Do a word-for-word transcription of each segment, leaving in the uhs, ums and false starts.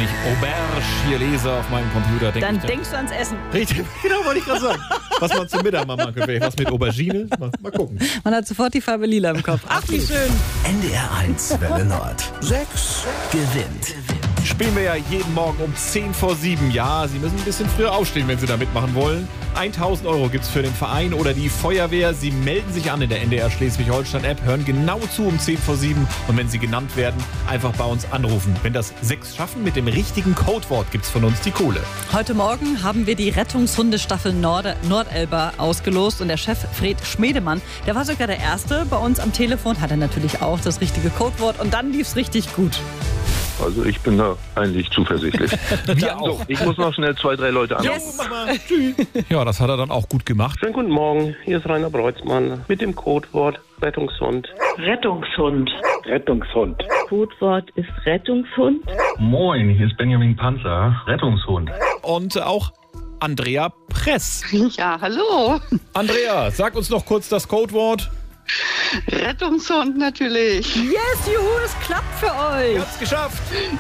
ich Auberge hier lese auf meinem Computer, denk Dann ich, denkst du ans Essen. Richtig, genau, wollte ich gerade sagen. Was man zum Mittag mal machen könnte. Was mit Aubergine? Mal, mal gucken. Man hat sofort die Farbe lila im Kopf. Ach, wie schön. N D R eins Welle Nord. Sechs gewinnt. Spielen wir ja jeden Morgen um zehn vor sieben. Ja, Sie müssen ein bisschen früher aufstehen, wenn Sie da mitmachen wollen. tausend Euro gibt's für den Verein oder die Feuerwehr. Sie melden sich an in der N D R Schleswig-Holstein-App, hören genau zu um zehn vor sieben. Und wenn Sie genannt werden, einfach bei uns anrufen. Wenn das sechs schaffen, mit dem richtigen Codewort gibt's von uns die Kohle. Heute Morgen haben wir die Rettungshundestaffel Nord Nordelba ausgelost. Und der Chef Fred Schmedemann, der war sogar der Erste bei uns am Telefon. Hat er natürlich auch das richtige Codewort. Und dann lief's richtig gut. Also ich bin da eigentlich zuversichtlich. Wir auch. So, ich muss noch schnell zwei, drei Leute anrufen. Yes. Mach mal. Tschüss. Ja, das hat er dann auch gut gemacht. Schönen guten Morgen, hier ist Rainer Breutzmann mit dem Codewort Rettungshund. Rettungshund. Rettungshund. Codewort ist Rettungshund. Moin, hier ist Benjamin Panzer, Rettungshund. Und auch Andrea Press. Ja, hallo. Andrea, sag uns noch kurz das Codewort. Rettungshund natürlich. Yes, juhu, es klappt für euch. Ihr habt's geschafft.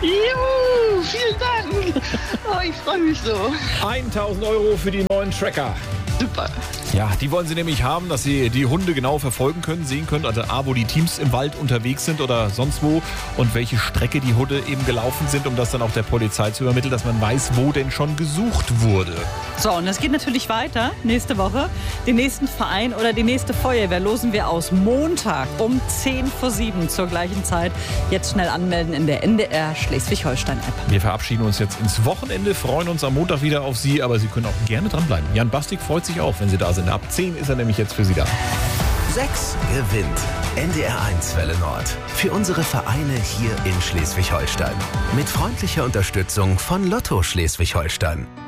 Juhu, vielen Dank. Oh, ich freue mich so. tausend Euro für die neuen Tracker. Super. Ja, die wollen sie nämlich haben, dass sie die Hunde genau verfolgen können, sehen können, also A, wo die Teams im Wald unterwegs sind oder sonst wo und welche Strecke die Hunde eben gelaufen sind, um das dann auch der Polizei zu übermitteln, dass man weiß, wo denn schon gesucht wurde. So, und es geht natürlich weiter nächste Woche. Den nächsten Verein oder die nächste Feuerwehr losen wir aus. Montag um zehn vor sieben zur gleichen Zeit. Jetzt schnell anmelden in der N D R Schleswig-Holstein-App. Wir verabschieden uns jetzt ins Wochenende, freuen uns am Montag wieder auf Sie, aber Sie können auch gerne dranbleiben. Jan Bastik freut sich auch, wenn Sie da sind. Ab zehn ist er nämlich jetzt für Sie da. Sechs gewinnt. N D R eins Welle Nord. Für unsere Vereine hier in Schleswig-Holstein. Mit freundlicher Unterstützung von Lotto Schleswig-Holstein.